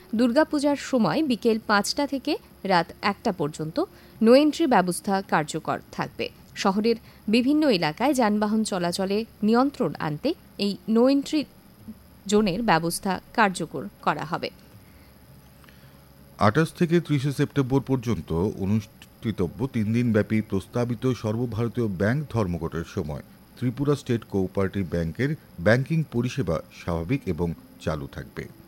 দুর্গাপূজার সময় বিকেল ৫টা থেকে রাত ১টা পর্যন্ত নো এন্ট্রি ব্যবস্থা কার্যকর থাকবে। শহরের বিভিন্ন এলাকায় যানবাহন চলাচলে নিয়ন্ত্রণ আনতে এই নো এন্ট্রি জোনের ব্যবস্থা কার্যকর করা হবে। ২৮ থেকে ৩০ সেপ্টেম্বর পর্যন্ত অনুষ্ঠিতব্য ৩ দিনব্যাপী প্রস্তাবিত সর্বভারতীয় ব্যাংক ধর্মঘটের সময় ত্রিপুরা স্টেট কোঅপারেটিভ ব্যাংকের ব্যাংকিং পরিষেবা স্বাভাবিক এবং চালু থাকবে।